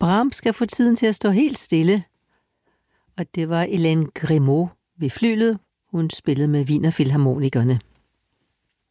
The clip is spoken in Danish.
Brahms skal få tiden til at stå helt stille. Og det var Hélène Grimaud ved flyglet. Hun spillede med Wiener Filharmonikerne.